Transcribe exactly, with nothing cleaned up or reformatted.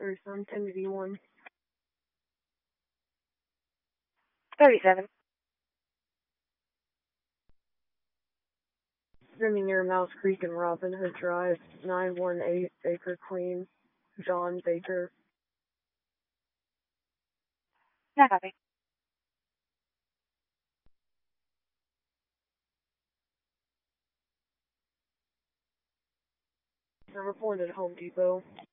or some ten to be one. thirty-seven. Swimming near Mouse Creek and Robin Hood Drive, nine one eight Baker Queen, John Baker. No copy. I reported at Home Depot.